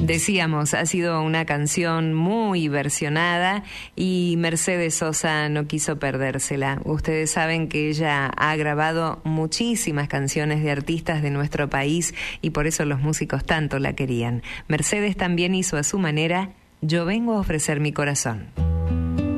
Decíamos, ha sido una canción muy versionada y Mercedes Sosa no quiso perdérsela. Ustedes saben que ella ha grabado muchísimas canciones de artistas de nuestro país y por eso los músicos tanto la querían. Mercedes también hizo a su manera Yo vengo a ofrecer mi corazón.